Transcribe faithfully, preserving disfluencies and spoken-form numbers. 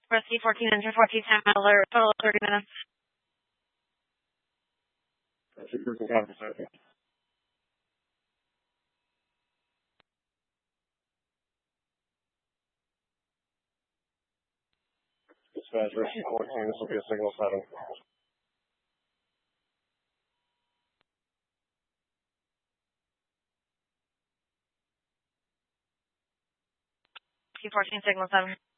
Rescue fourteen, engine fourteen, time alert, total of thirty minutes. Rescue fourteen, copy, sir. Dispatch, Rescue fourteen, this will be a signal seven. Rescue fourteen, signal seven.